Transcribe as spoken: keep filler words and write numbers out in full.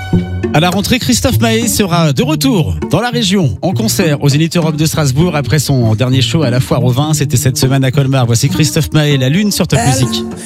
À la rentrée, Christophe Maé sera de retour dans la région en concert au Zénith Europe de Strasbourg après son dernier show à la Foire aux Vins. C'était cette semaine à Colmar. Voici Christophe Maé, La Lune sur Top Music.